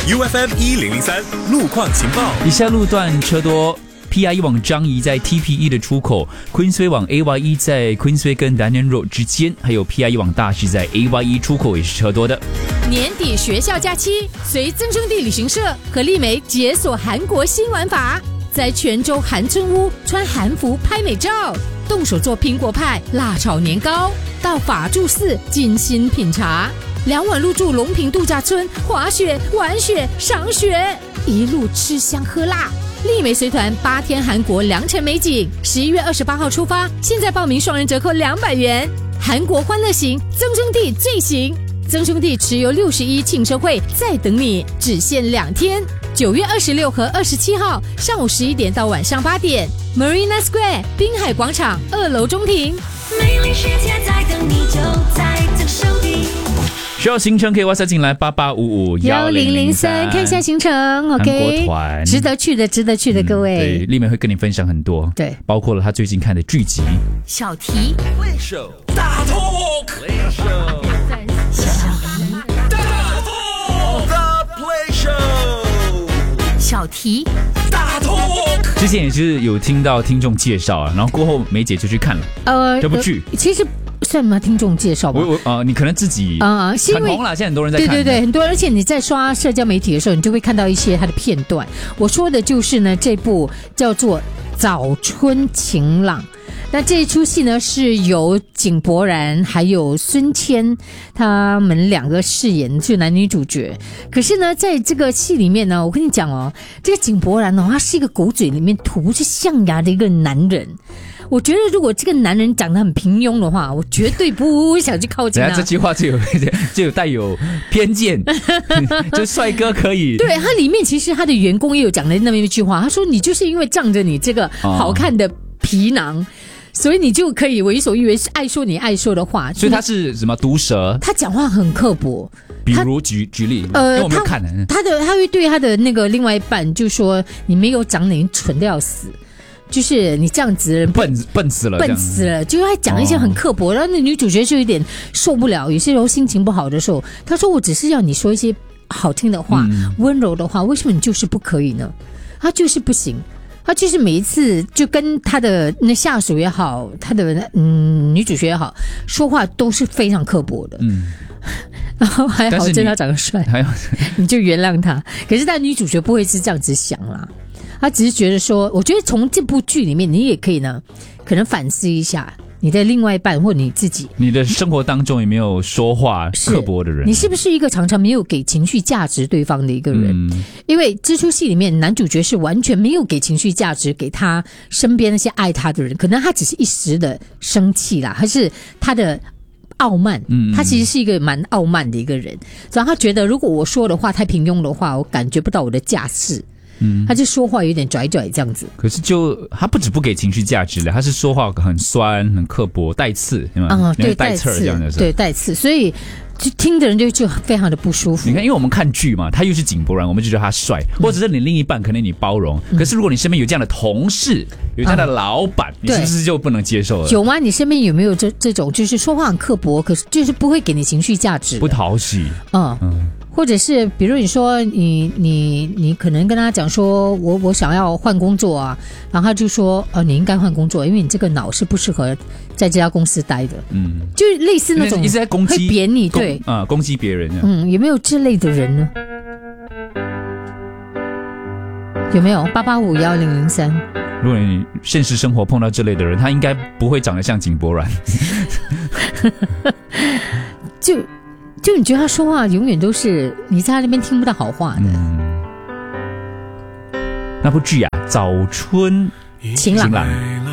UFM 1003路况情报。 以下路段车多。PIE 往樟宜在 TPE 的出口 ，Queensway 往 AYE 在 Queensway 跟 Dandenong Road 之间，还有 PIE 往大石在 AYE 出口也是车多的。 年底学校假期，随增生地旅行社和丽梅解锁韩国新玩法，在泉州韩村屋穿韩服拍美照，动手做苹果派、辣炒年糕，到法住寺精心品茶，2晚入住龙坪度假村，滑雪、玩雪、赏雪，一路吃香喝辣。丽梅随团8天韩国良辰美景，11月28号出发，现在报名双人折扣200元。韩国欢乐行，增生地最行，增生地持有61庆生会在等你，只限2天，9月26和27号上午11点到晚上8点 ，Marina Square 滨海广场2楼中庭。 美丽世界在等你，就在增生地。 需要行程可以 WhatsApp 进来88551003 看一下行程 ，OK， 韩国团值得去的，各位。 对，丽梅会跟你分享很多， 对， 包括了她最近看的剧集。 小题大 talk， 小题大 talk。 之前也是有听到听众介绍啊，然后过后梅姐就去看了这部剧。 其实算什么听众介绍吧？ 你可能自己很红了，现在很多人在看。 对，很多，而且你在刷社交媒体的时候，你就会看到一些它的片段。我说的就是呢，这部叫做《早春晴朗》。那这一出戏呢，是由井柏然还有孙谦他们2个饰演，就男女主角。可是呢，在这个戏里面呢，我跟你讲哦，这个井柏然他是一个狗嘴里面吐着象牙的一个男人。我觉得如果这个男人长得很平庸的话，我绝对不会想去靠近他。 这句话就有带有偏见，就帅哥可以。 对，他里面其实他的员工也有讲的那么一句话，他说你就是因为仗着你这个好看的皮囊。所以你就可以为所欲为，爱说你爱说的话。 所以他是什么毒舌？ 他讲话很刻薄。 比如举例，因为我没有看呢。 他会对他的那个另外一半就说：“你没有长脸，蠢得要死。”就是你这样子笨死了， 就是他讲一些很刻薄，然后那女主角就有点受不了。有些时候心情不好的时候，他说：“我只是要你说一些好听的话、温柔的话，为什么你就是不可以呢？”他就是不行。他就是每一次就跟他的那下属也好，他的女主角也好，说话都是非常刻薄的。然后还好真他长得帅，你就原谅他。可是他女主角不会是这样子想啦，他只是觉得说，我觉得从这部剧里面，你也可以呢，可能反思一下。你的另外一半或你自己， 你的生活当中有没有说话刻薄的人？ 你是不是一个常常没有给情绪价值对方的一个人？因为这出戏里面男主角是完全没有给情绪价值给他身边那些爱他的人，可能他只是一时的生气啦，还是他的傲慢，他其实是一个蛮傲慢的一个人，然后他觉得如果我说的话太平庸的话，我感觉不到我的架势。他就说话有点拽拽这样子。 可是他不止不给情绪价值了，他是说话很酸、很刻薄、带刺， 对， 带刺这样的， 对，带刺，所以就听的人就非常的不舒服。 你看，因为我们看剧嘛，他又是井柏然，我们就觉得他帅，或者是你另一半可能你包容，可是如果你身边有这样的同事，有这样的老板，你是不是就不能接受了？ 有吗？你身边有没有这种就是说话很刻薄，可是就是不会给你情绪价值， 不讨喜？ 或者是比如你说你可能跟他讲说我想要换工作啊，然后他就说你应该换工作，因为你这个脑是不适合在这家公司待的。就类似那种一直在攻击会贬你，对攻击别人。 有没有这类的人呢？有没有？88511003。 如果你现实生活碰到这类的人，他应该不会长得像井柏然。 就你觉得他说话永远都是你在他那边听不到好话的。 那部剧啊，早春晴朗。